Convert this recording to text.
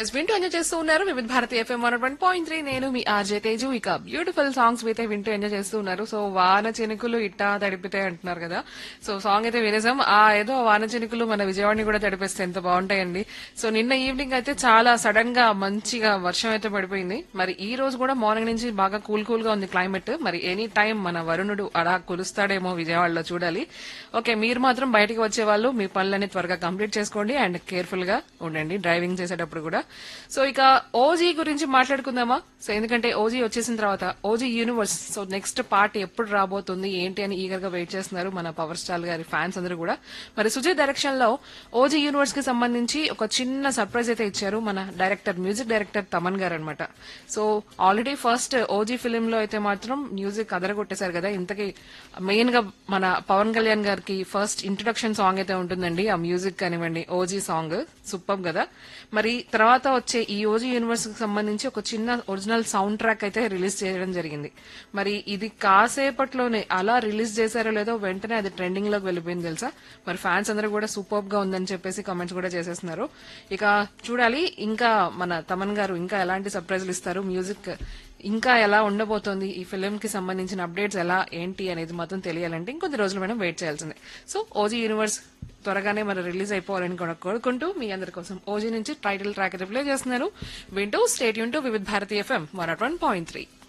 Yes వింటూ enjoy చేస్తూ ఉన్నారు వివిధ భారతి ఎఫ్ఎం 101.3. నేను మీ ఆర్జే తేజు. ఇక బ్యూటిఫుల్ సాంగ్స్ అయితే వింటూ ఎంజాయ్ చేస్తూ ఉన్నారు. సో వాన చినుకులు ఇట్టా తడిపితే అంటున్నారు కదా. సో సాంగ్ అయితే వినేసాం. ఏదో వాన చినుకులు మన విజయవాడని కూడా తడిపేస్తే ఎంత బాగుంటాయండి. సో నిన్న ఈవినింగ్ అయితే చాలా సడన్ గా మంచిగా వర్షం అయితే పడిపోయింది. మరి ఈ రోజు కూడా మార్నింగ్ నుంచి బాగా కూల్ కూల్ గా ఉంది క్లైమేట్. మరి ఎనీ టైం మన వరుణుడు అలా కులుస్తాడేమో విజయవాడలో చూడాలి. ఓకే, మీరు మాత్రం బయటికి వచ్చే వాళ్ళు మీ పనులన్నీ త్వరగా కంప్లీట్ చేసుకోండి అండ్ కేర్ఫుల్ గా ఉండండి డ్రైవింగ్ చేసేటప్పుడు కూడా. సో ఇక ఓజీ గురించి మాట్లాడుకుందామా. సో ఎందుకంటే ఓజీ వచ్చేసిన తర్వాత OG universe so next part ఎప్పుడు రాబోతుంది ఏంటి అని ఈగర్ గా వెయిట్ చేస్తున్నారు మన పవర్ స్టార్ గారి ఫ్యాన్స్ అందరూ కూడా. మరి సుజయ్ డైరెక్షన్ లో ఓజీ యూనివర్స్ కి సంబంధించి ఒక చిన్న సర్ప్రైజ్ అయితే ఇచ్చారు మన మ్యూజిక్ డైరెక్టర్ తమన్ గారు అనమాట. So already first OG film లో అయితే మాత్రం మ్యూజిక్ అదరగొట్టేశారు కదా. ఇంతకీ మెయిన్ గా మన పవన్ కళ్యాణ్ గారికి ఫస్ట్ ఇంట్రొడక్షన్ సాంగ్ అయితే ఉంటుందండి. ఆ మ్యూజిక్ కానివ్వండి ఓజీ సాంగ్ సూపర్ కదా. మరి తర్వాత వచ్చే ఈ ఓజీ యూనివర్స్ కి సంబంధించి ఒక చిన్న ఒరిజినల్ సౌండ్ ట్రాక్ అయితే రిలీజ్ చేయడం జరిగింది. మరి ఇది కాసేపట్లోనే అలా రిలీజ్ చేశారో లేదో వెంటనే అది ట్రెండింగ్ లోకి వెళ్ళిపోయింది తెలుసా. మరి ఫ్యాన్స్ అందరూ కూడా సూపర్ గా ఉందని చెప్పేసి కామెంట్స్ కూడా చేసేస్తున్నారు. ఇక చూడాలి ఇంకా మన తమన్ గారు ఇంకా ఎలాంటి సర్ప్రైజులు ఇస్తారు, మ్యూజిక్ ఇంకా ఎలా ఉండబోతోంది, ఈ ఫిలిం కి సంబంధించిన అప్డేట్స్ ఎలా ఏంటి అనేది మాత్రం తెలియాలంటే ఇంకొద్ది రోజులు మనం వెయిట్ చేయాల్సిందే. సో ఓజీ యూనివర్స్ త్వరగానే మరి రిలీజ్ అయిపోవాలని కూడా కోరుకుంటూ మీ అందరి కోసం ఓజీ నుంచి టైటిల్ ట్రాక్ అయితే ప్లే చేస్తున్నారు. వింటూ స్టేట్ యూన్ టు వివిధ భారతి ఎఫ్ఎం 101.3.